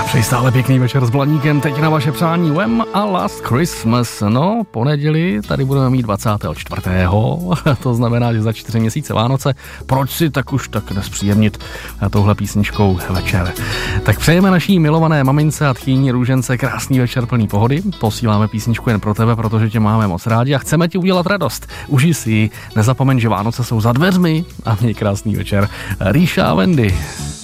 Přeji stále pěkný večer s Blaníkem, teď na vaše přání Wham a Last Christmas. No, pondělí tady budeme mít 24. To znamená, že za 4 měsíce Vánoce. Proč si tak už tak nespříjemnit touhle písničkou večer? Tak přejeme naší milované mamince a tchýni růžence krásný večer plný pohody. Posíláme písničku jen pro tebe, protože tě máme moc rádi a chceme ti udělat radost. Užij si ji, nezapomeň, že Vánoce jsou za dveřmi a měj krásný večer. Ríša a Wendy.